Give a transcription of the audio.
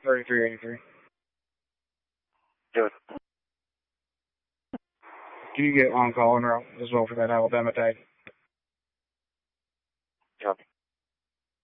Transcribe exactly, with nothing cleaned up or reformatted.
thirty-three eighty-three. Do it. Can you get on call and route as well for that Alabama tag?